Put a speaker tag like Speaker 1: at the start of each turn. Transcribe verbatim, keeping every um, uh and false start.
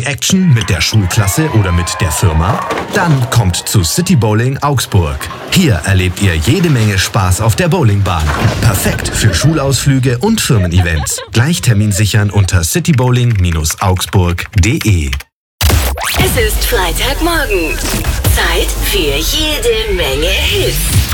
Speaker 1: Bowling-Action mit der Schulklasse oder mit der Firma? Dann kommt zu City Bowling Augsburg. Hier erlebt ihr jede Menge Spaß auf der Bowlingbahn. Perfekt für Schulausflüge und Firmen-Events. Gleich Termin sichern unter citybowling augsburg punkt de.
Speaker 2: Es ist Freitagmorgen. Zeit für jede Menge Hits.